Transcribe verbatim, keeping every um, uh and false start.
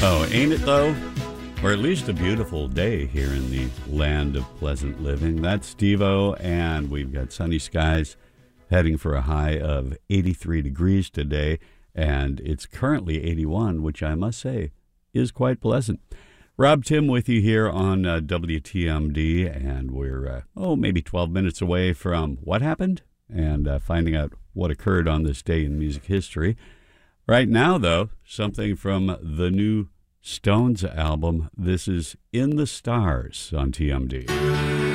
Oh, ain't it though? Or at least a beautiful day here in the land of pleasant living. That's Steve-O, and we've got sunny skies heading for a high of eighty-three degrees today, and it's currently eighty-one, which I must say is quite pleasant. Rob Tim with you here on uh, W T M D, and we're, uh, oh, maybe twelve minutes away from what happened and uh, finding out what occurred on this day in music history. Right now, though, something from the new Stones album. This is In the Stars on T M D.